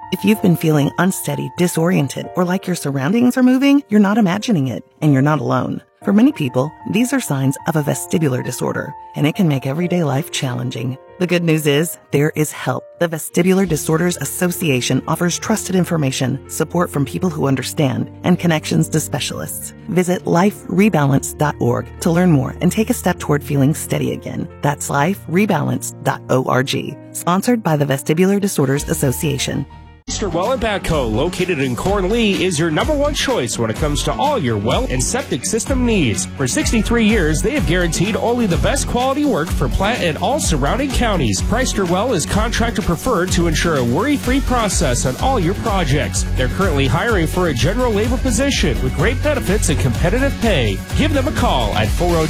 If you've been feeling unsteady, disoriented, or like your surroundings are moving, you're not imagining it, and you're not alone. For many people, these are signs of a vestibular disorder, and it can make everyday life challenging. The good news is, there is help. The Vestibular Disorders Association offers trusted information, support from people who understand, and connections to specialists. Visit liferebalance.org to learn more and take a step toward feeling steady again. That's liferebalance.org. Sponsored by the Vestibular Disorders Association. Mr. Well & Batco, located in Cornlee, is your number one choice when it comes to all your well and septic system needs. For 63 years, they have guaranteed only the best quality work for Platte and all surrounding counties. Preister Well is contractor preferred to ensure a worry-free process on all your projects. They're currently hiring for a general labor position with great benefits and competitive pay. Give them a call at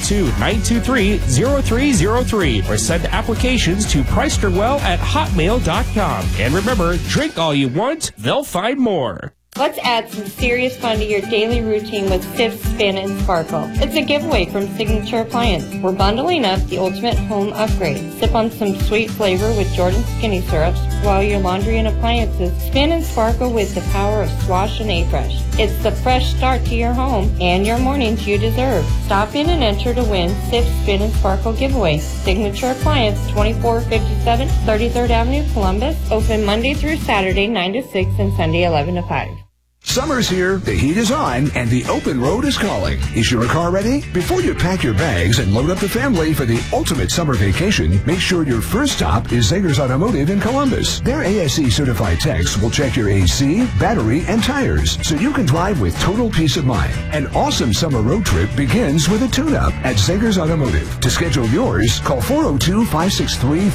402-923-0303 or send applications to preisterwell@hotmail.com. And remember, drink all you want, they'll find more. Let's add some serious fun to your daily routine with Sips Spin and Sparkle. It's a giveaway from Signature Appliance. We're bundling up the ultimate home upgrade. Sip on some sweet flavor with Jordan Skinny Syrups while your laundry and appliances spin and sparkle with the power of Swash and A-Fresh. It's the fresh start to your home and your mornings you deserve. Stop in and enter to win Sips Spin and Sparkle giveaway. Signature Appliance, 2457 33rd Avenue, Columbus. Open Monday through Saturday, 9 to 6 and Sunday, 11 to 5. Summer's here, the heat is on, and the open road is calling. Is your car ready? Before you pack your bags and load up the family for the ultimate summer vacation, make sure your first stop is Zegers Automotive in Columbus. Their ASE certified techs will check your AC, battery, and tires, so you can drive with total peace of mind. An awesome summer road trip begins with a tune-up at Zegers Automotive. To schedule yours, call 402-563